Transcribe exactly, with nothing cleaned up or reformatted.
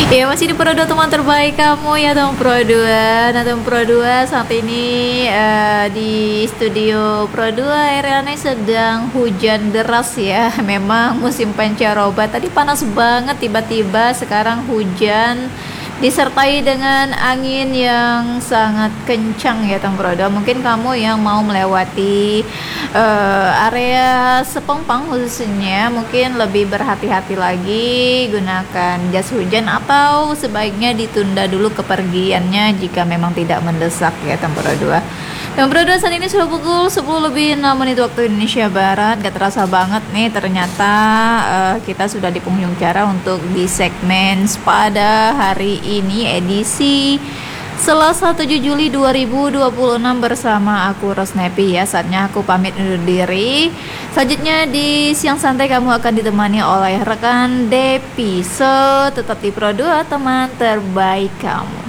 Ya masih di Pro dua teman terbaik kamu ya teman Pro dua. Nah teman Pro dua saat ini eh, di studio Pro dua Ariane sedang hujan deras ya. Memang musim pancaroba, tadi panas banget, tiba-tiba sekarang hujan disertai dengan angin yang sangat kencang ya teman Pro dua. Mungkin kamu yang mau melewati uh, area Sepompang khususnya mungkin lebih berhati-hati lagi, gunakan jas hujan atau sebaiknya ditunda dulu kepergiannya jika memang tidak mendesak ya teman Pro dua. Teman Pro dua, saat ini sudah pukul sepuluh lebih enam menit waktu Indonesia Barat. Gak terasa banget nih ternyata uh, kita sudah di penghujung acara untuk di segmen pada hari ini edisi Selasa tujuh Juli dua ribu dua puluh enam bersama aku Rosnepi ya. Saatnya aku pamit undur diri. Selanjutnya di siang santai kamu akan ditemani oleh rekan Depi. So tetap di Pro dua teman terbaik kamu.